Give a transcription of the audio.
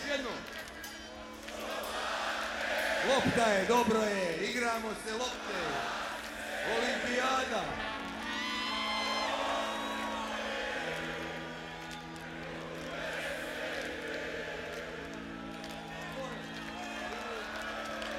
jednom. Lopta je, dobro je, igramo se lopte. Olimpijada.